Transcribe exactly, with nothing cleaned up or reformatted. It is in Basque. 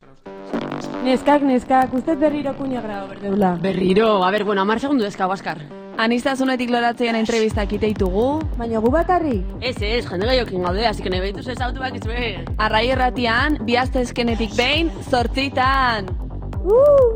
Neskak, neskak, uste berriro kuña grabo berdeula. Berriro, a ber, bueno, amar segundu dezka, Baskar. Anistazunetik loratzean entrevistak iteitugu. Baina gu bakarri? Ez, ez, jende gaiokin gaude, hasi que nebeitu zezautu bak izbe. Arrai erratian, bihaztezkenetik behin, zortzitan. Uh!